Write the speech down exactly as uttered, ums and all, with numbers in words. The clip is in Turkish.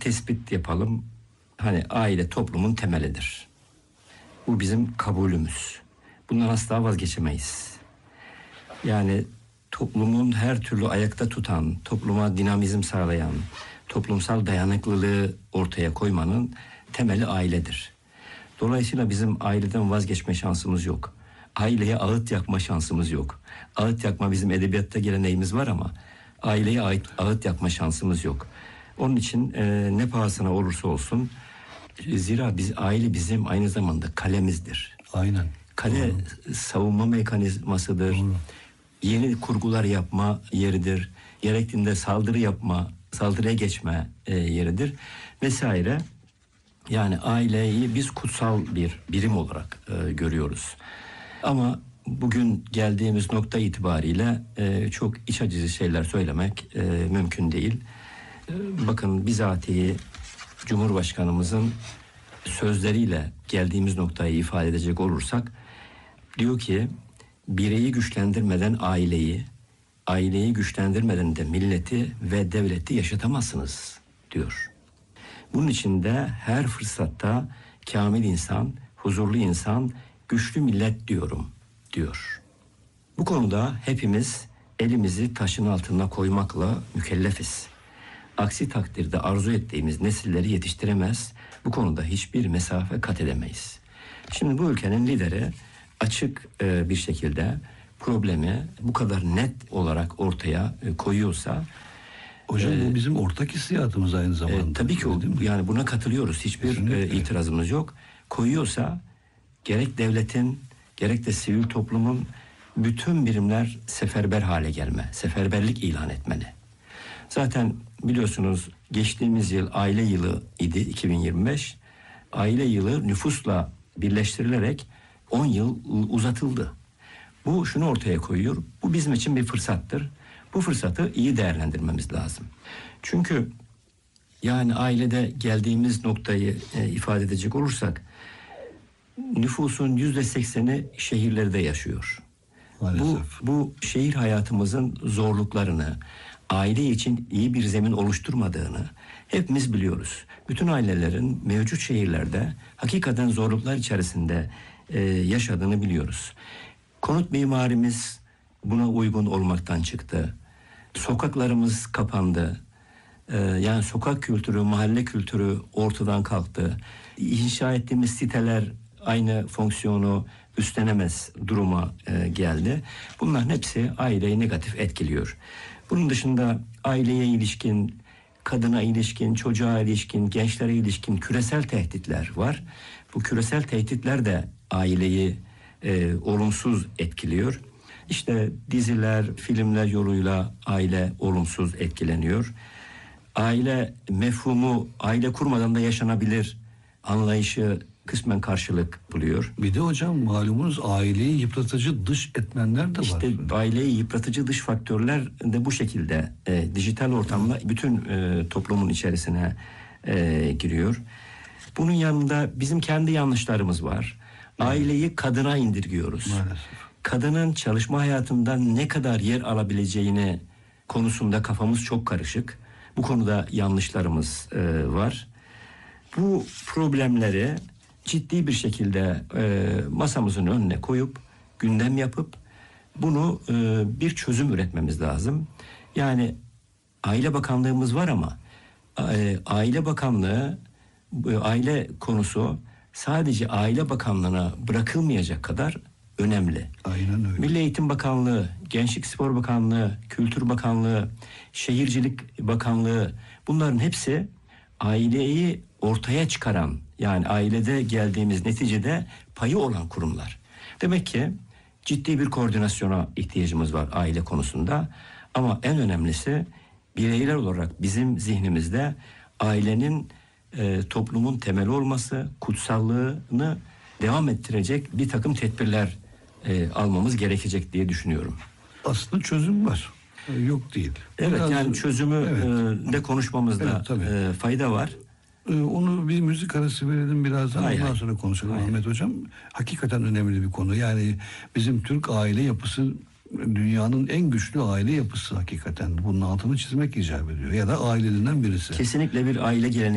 tespit yapalım. Hani aile toplumun temelidir. Bu bizim kabulümüz. Bundan asla vazgeçemeyiz. Yani toplumun her türlü ayakta tutan, topluma dinamizm sağlayan, toplumsal dayanıklılığı ortaya koymanın temeli ailedir. Dolayısıyla bizim aileden vazgeçme şansımız yok. Aileye ağıt yakma şansımız yok. Ağıt yakma bizim edebiyatta geleneğimiz var ama aileye ait ağıt yakma şansımız yok. Onun için e, ne pahasına olursa olsun, zira biz aile bizim aynı zamanda kalemizdir. Aynen. Kale Doğru. savunma mekanizmasıdır. Doğru. Yeni kurgular yapma yeridir. Gerektiğinde saldırı yapma, saldırıya geçme e, yeridir vesaire. Yani aileyi biz kutsal bir birim olarak e, görüyoruz. Ama bugün geldiğimiz nokta itibariyle e, çok iç acısı şeyler söylemek e, mümkün değil. E, bakın bizatihi Cumhurbaşkanımızın sözleriyle geldiğimiz noktayı ifade edecek olursak, diyor ki bireyi güçlendirmeden aileyi, aileyi güçlendirmeden de milleti ve devleti yaşatamazsınız diyor. Bunun için de her fırsatta kamil insan, huzurlu insan, güçlü millet diyorum diyor. Bu konuda hepimiz elimizi taşın altına koymakla mükellefiz. Aksi takdirde arzu ettiğimiz nesilleri yetiştiremez, bu konuda hiçbir mesafe kat edemeyiz. Şimdi bu ülkenin lideri açık e, bir şekilde problemi bu kadar net olarak ortaya e, koyuyorsa, hocam e, bu bizim ortak hissiyatımız aynı zamanda. E, tabii ki o, yani buna katılıyoruz. Hiçbir e, itirazımız yok. Koyuyorsa gerek devletin gerek de sivil toplumun bütün birimler seferber hale gelme, seferberlik ilan etmeli. Zaten biliyorsunuz geçtiğimiz yıl aile yılı idi, iki bin yirmi beş. Aile yılı nüfusla birleştirilerek on yıl uzatıldı. Bu şunu ortaya koyuyor. Bu bizim için bir fırsattır. Bu fırsatı iyi değerlendirmemiz lazım. Çünkü yani ailede geldiğimiz noktayı e, ifade edecek olursak, nüfusun yüzde sekseni şehirlerde yaşıyor. Maalesef. Bu, bu şehir hayatımızın zorluklarını, aile için iyi bir zemin oluşturmadığını hepimiz biliyoruz. Bütün ailelerin mevcut şehirlerde hakikaten zorluklar içerisinde e, yaşadığını biliyoruz. Konut mimarimiz buna uygun olmaktan çıktı. Sokaklarımız kapandı. Ee, yani sokak kültürü, mahalle kültürü ortadan kalktı. İnşa ettiğimiz siteler aynı fonksiyonu üstlenemez duruma e, geldi. Bunların hepsi aileyi negatif etkiliyor. Bunun dışında aileye ilişkin, kadına ilişkin, çocuğa ilişkin, gençlere ilişkin küresel tehditler var. Bu küresel tehditler de aileyi e, olumsuz etkiliyor. İşte diziler, filmler yoluyla aile olumsuz etkileniyor. Aile mefhumu aile kurmadan da yaşanabilir anlayışı kısmen karşılık buluyor. Bir de hocam malumunuz aileyi yıpratıcı dış etmenler de var. İşte aileyi yıpratıcı dış faktörler de bu şekilde e, dijital ortamda bütün e, toplumun içerisine e, giriyor. Bunun yanında bizim kendi yanlışlarımız var. Aileyi kadına indirgiyoruz. Maalesef. Kadının çalışma hayatından ne kadar yer alabileceğini konusunda kafamız çok karışık. Bu konuda yanlışlarımız e, var. Bu problemleri ciddi bir şekilde e, masamızın önüne koyup, gündem yapıp bunu e, bir çözüm üretmemiz lazım. Yani Aile Bakanlığımız var ama e, Aile Bakanlığı, e, aile konusu sadece Aile Bakanlığı'na bırakılmayacak kadar önemli. Aynen öyle. Milli Eğitim Bakanlığı, Gençlik Spor Bakanlığı, Kültür Bakanlığı, Şehircilik Bakanlığı, bunların hepsi aileyi ortaya çıkaran, yani ailede geldiğimiz neticede payı olan kurumlar. Demek ki ciddi bir koordinasyona ihtiyacımız var aile konusunda. Ama en önemlisi bireyler olarak bizim zihnimizde ailenin e, toplumun temeli olması, kutsallığını devam ettirecek bir takım tedbirler e, almamız gerekecek diye düşünüyorum. Aslında çözüm var. Yok değil. Evet, Biraz, yani çözümü evet. e, de konuşmamızda Evet, e, fayda var. Ee, onu bir müzik arası verelim birazdan, Hay ondan hay. sonra konuşalım Hay Ahmet Hocam. Hakikaten önemli bir konu. Yani bizim Türk aile yapısı dünyanın en güçlü aile yapısı hakikaten. Bunun altını çizmek icap ediyor. Ya da ailelerinden birisi. Kesinlikle bir aile geleneği